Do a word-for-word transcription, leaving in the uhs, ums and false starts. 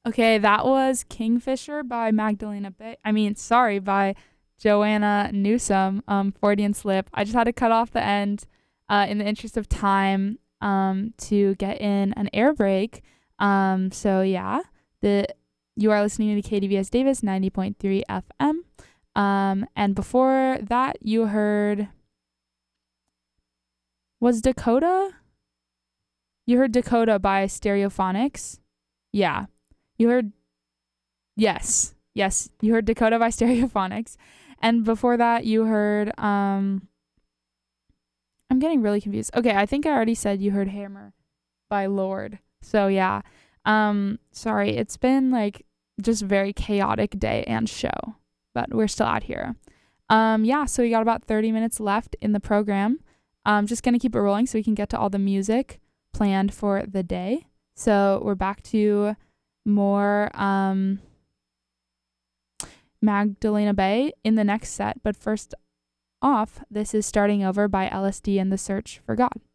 Okay, that was Kingfisher by Magdalena Bay. I mean, sorry, by Joanna Newsom, um, Freudian slip. I just had to cut off the end uh, in the interest of time um, to get in an air break. Um, so, yeah, the you are listening to K D V S Davis ninety point three F M. Um, and before that, you heard. Was Dakota? You heard Dakota by Stereophonics? Yeah. You heard Yes. Yes. You heard Dakota by Stereophonics. And before that you heard um I'm getting really confused. Okay, I think I already said you heard Hammer by Lord. So yeah. Um sorry, it's been like just very chaotic day and show. But we're still out here. Um yeah, so we got about thirty minutes left in the program. I'm just gonna keep it rolling so we can get to all the music planned for the day. So we're back to more um Magdalena Bay in the next set, but first off, this is Starting Over by L S D and the Search for God.